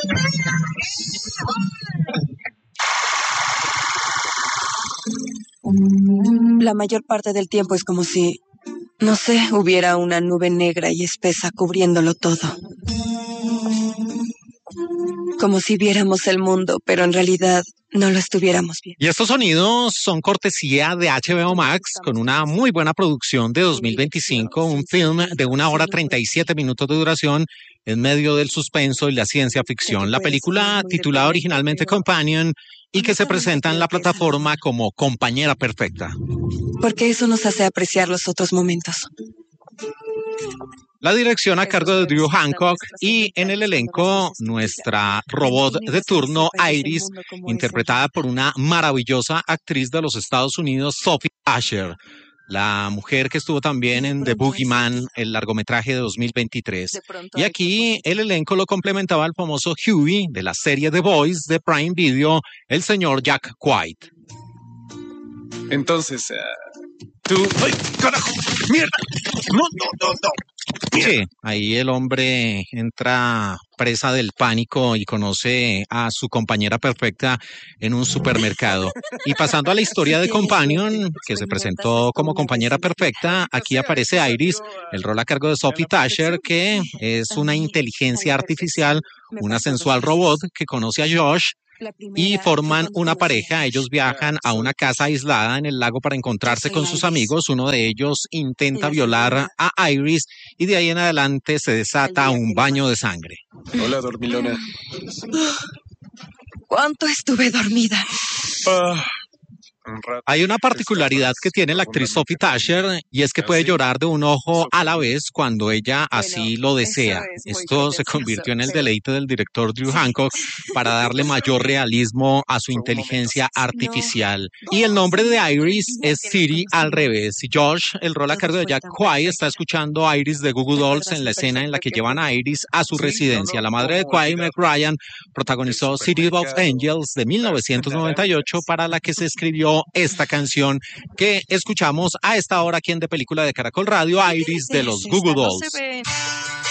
La mayor parte del tiempo es como si, no sé, hubiera una nube negra y espesa cubriéndolo todo. Como si viéramos el mundo, pero en realidad no lo estuviéramos viendo. Y estos sonidos son cortesía de HBO Max, con una muy buena producción de 2025, un film de 1 hora 37 minutos de duración en medio del suspenso y la ciencia ficción. La película, titulada originalmente Companion, y que se presenta en la plataforma como Compañera Perfecta. Porque eso nos hace apreciar los otros momentos. La dirección a cargo de Drew Hancock y en el elenco nuestra robot de turno Iris, interpretada por una maravillosa actriz de los Estados Unidos, Sophie Asher, la mujer que estuvo también en The Boogeyman, el largometraje de 2023. Y aquí el elenco lo complementaba el famoso Huey de la serie The Boys de Prime Video, el señor Jack White. Entonces, tú... ¡Ay, carajo! ¡Mierda! ¡No! Sí, ahí el hombre entra presa del pánico y conoce a su compañera perfecta en un supermercado. Y pasando a la historia de Companion, que se presentó como compañera perfecta, aquí aparece Iris, el rol a cargo de Sophie Tasher, que es una inteligencia artificial, una sensual robot que conoce a Josh, y forman una pareja. Ellos viajan a una casa aislada en el lago para encontrarse con sus amigos. Uno de ellos intenta violar a Iris y de ahí en adelante se desata un baño de sangre. Hola, dormilona. ¿Cuánto estuve dormida? Hay una particularidad que tiene la actriz Sophie Tasher y es que puede llorar de un ojo a la vez cuando ella así lo desea. Esto se convirtió en el deleite del director Drew Hancock para darle mayor realismo a su inteligencia artificial. Y el nombre de Iris es Siri al revés. Josh, el rol a cargo de Jack White, está escuchando a Iris de Goo Goo Dolls en la escena en la que llevan a Iris a su residencia. La madre de White, Meg Ryan, protagonizó City of Angels de 1998, para la que se escribió esta canción que escuchamos a esta hora aquí en De Película de Caracol Radio, Iris de los Goo Goo Dolls.